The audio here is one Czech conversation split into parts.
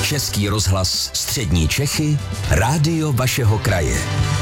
Český rozhlas Střední Čechy, rádio vašeho kraje.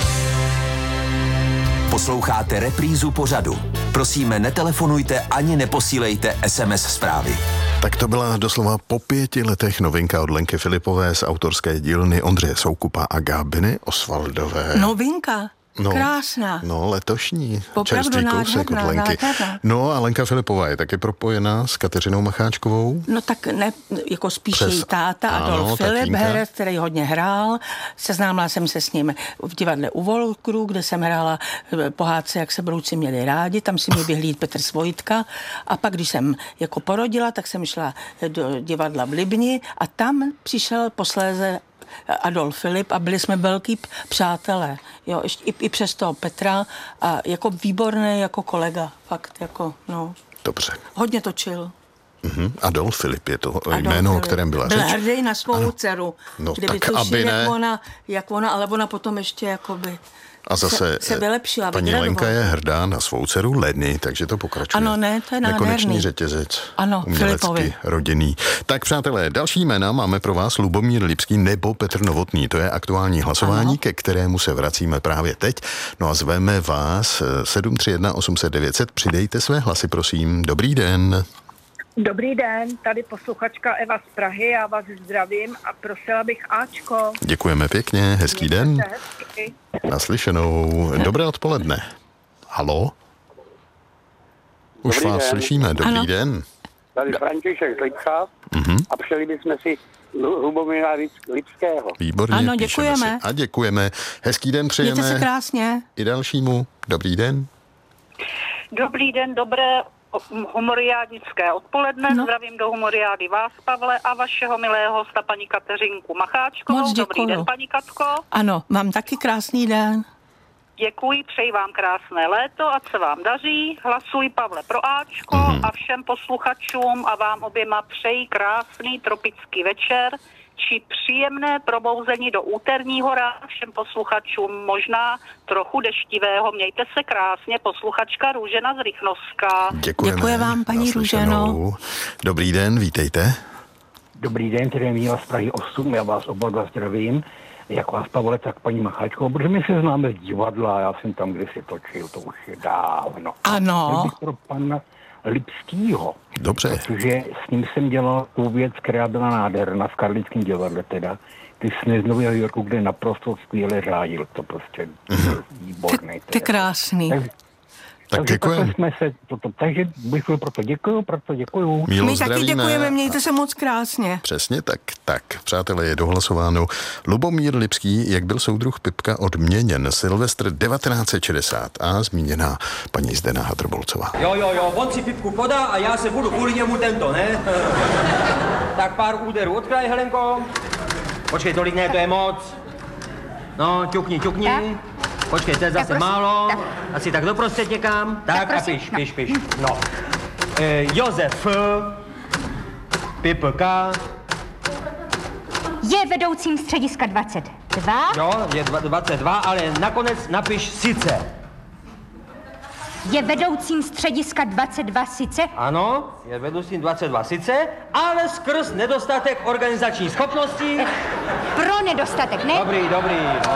Posloucháte reprízu pořadu. Prosíme, netelefonujte ani neposílejte SMS zprávy. Tak to byla doslova po 5 letech novinka od Lenky Filipové z autorské dílny Ondřeje Soukupa a Gábiny Osvaldové. Novinka? Krásná. No, letošní. Opravdu Čerstvý kousek od Lenky. No a Lenka Filipová je taky propojená s Kateřinou Macháčkovou? No tak ne, jako spíš její táta Adolf Filip, herec, který hodně hrál. Seznámila jsem se s ním v divadle u Volkru, kde jsem hrála pohádce Jak se brouci měli rádi, tam si mě vyhlídl Petr Svojitka. A pak, když jsem jako porodila, tak jsem šla do divadla v Libni a tam přišel posléze Adolf Filip a byli jsme velký přátelé. Jo, ještě i přes toho Petra a jako výborný jako kolega. Fakt jako, no. Dobře. Hodně točil. Adolf Filip je to jméno, o kterém byla řeč. Byl hrdý na svou dceru. No kdyby tak, tušil, aby ne. Jak ona, ale ona potom ještě jakoby a zase se vylepšila. Paní Lenka je hrdá na svou dceru Leny, takže to pokračuje. Ano, ne, to je nádherný. Nekonečný řetězec. Ano, umělecky Filipovi. Rodinný. Tak přátelé, další jména máme pro vás Lubomír Lipský nebo Petr Novotný. To je aktuální hlasování, ke kterému se vracíme právě teď. No a zveme vás 731 800 900. Přidejte své hlasy, prosím. Dobrý den. Dobrý den, tady posluchačka Eva z Prahy, já vás zdravím a prosila bych Ačko. Děkujeme pěkně, hezký den. Naslyšenou. Dobré odpoledne. Halo? Už vás slyšíme, dobrý den. Tady František z Lipcha a přijeli bychom si Lubomíra Lipského. Výborně, ano, děkujeme. A děkujeme. Hezký den přejeme. Mějte se krásně. I dalšímu. Dobrý den. Dobrý den, dobré humoriádické odpoledne. No. Zdravím do humoriády vás, Pavle, a vašeho milého hosta, paní Kateřinku Macháčkovou. Moc děkuju. Dobrý den, paní Katko. Ano, mám taky krásný den. Děkuji, přeji vám krásné léto, ať se vám daří. Hlasuj, Pavle, pro Ačko a všem posluchačům a vám oběma přeji krásný tropický večer či příjemné probouzení do úterního rána všem posluchačům, možná trochu deštivého. Mějte se krásně, posluchačka Růžena z Rychnovska. Děkuji vám, paní Růženo. Dobrý den, vítejte. Dobrý den, tady je Míla z Prahy 8, já vás oba dva zdravím. Jak vás, Pavle, tak paní Macháčkovou, protože my se známe z divadla, já jsem tam kdysi točil, to už je dávno. Ano. A bych pro pana Lipskýho. Dobře. Protože s ním jsem dělal tu věc, která byla nádherná v Karlickém divadle teda. Ty jsme z Nového Yorku, kde naprosto skvěle řádil, to prostě výborný. Ty krásný. Tak děkujeme. Takže bych proto děkuju. Mílo, My taky zdravíme. děkujeme, mějte se moc krásně. Přesně tak. Tak, přátelé, je dohlasováno. Lubomír Lipský, jak byl soudruh Pipka odměněn. Silvestr 1960 a zmíněná paní Zdena Hadrbolcová. Jo, on si Pipku podá a já se budu kvůli němu tento, ne? Tak pár úderů od kraje, Helenko. Počkej, tolik ne, to je moc. No, ťukni. Počkej, to je zase málo. Asi tak doprostřed někam. Tak a piš. No. Josef Pipka je vedoucím střediska 22. Jo, je 22, ale nakonec napiš sice. Je vedoucím střediska 22 sice? Ano, je vedoucím 22 sice, ale skrz nedostatek organizační schopnosti. Pro nedostatek, ne? Dobrý, no.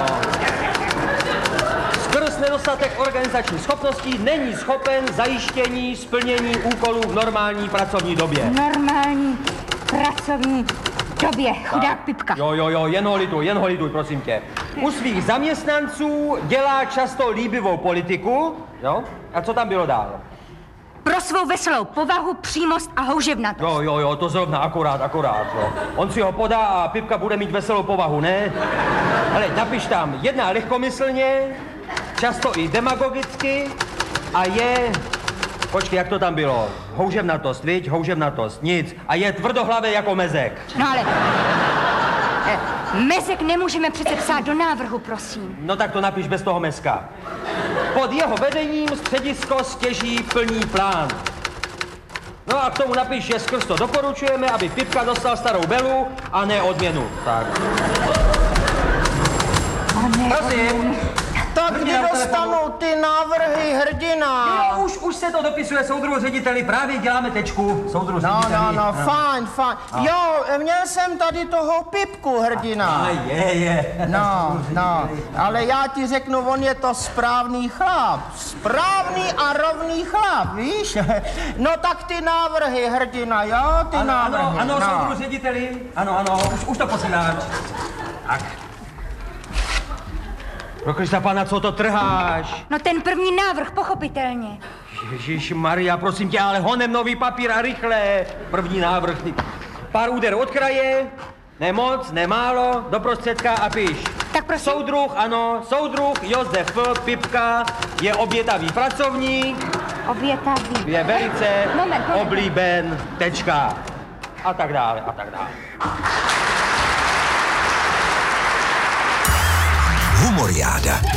Skrz nedostatek organizační schopností není schopen zajištění splnění úkolů v normální pracovní době. Normální pracovní době, chudák Pipka. Jo, jen ho lituj, prosím tě. U svých zaměstnanců dělá často líbivou politiku, jo? A co tam bylo dál? Pro svou veselou povahu, přímost a houževnatost. Jo, to zrovna akorát, jo. On si ho podá a Pipka bude mít veselou povahu, ne? Ale napiš tam, jedná lehkomyslně, často i demagogicky a je... Počkej, jak to tam bylo? Houževnatost, viď? Houževnatost, nic. A je tvrdohlavé jako mezek. No ale... mezek nemůžeme přece psát do návrhu, prosím. No tak to napiš bez toho mezka. Pod jeho vedením středisko stěží plní plán. No a k tomu napiš, že skrz to doporučujeme, aby Pipka dostal starou belu a ne odměnu. Tak. Prosím. Tak kdy dostanu ty návrhy, hrdina? Jo, už se to dopisuje, soudruhu řediteli, právě děláme tečku, soudruhu řediteli. No, fajn. Jo, měl jsem tady toho Pipku, hrdina. Je. No, ale já ti řeknu, on je to správný chlap. Správný a rovný chlap, víš? No tak ty návrhy, hrdina, jo, ty návrhy. Ano, soudruhu řediteli, ano, už to posíláš. Tak. Pro Krista Pána, co to trháš? No ten první návrh, pochopitelně. Ježišmarja, prosím tě, ale honem nový papír a rychle. První návrh. Pár úderů od kraje, ne moc, ne málo, do prostředka a píš. Tak prosím. Soudruh Josef Pipka je obětavý pracovník. Obětavý. Je velice Moment. oblíben, tečka. A tak dále. Humoriáda.